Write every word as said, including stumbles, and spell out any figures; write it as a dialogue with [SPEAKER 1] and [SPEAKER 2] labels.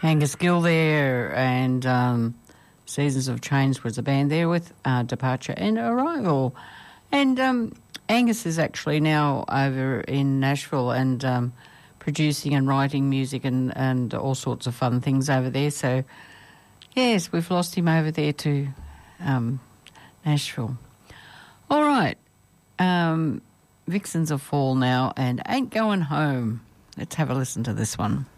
[SPEAKER 1] Angus Gill there, and um, Seasons of Change was a band there with uh, Departure and Arrival. And um, Angus is actually now over in Nashville and um, producing and writing music and, and all sorts of fun things over there. So, yes, we've lost him over there to um, Nashville. All right. Um, Vixens of Fall now and Ain't Going Home. Let's have a listen to this one.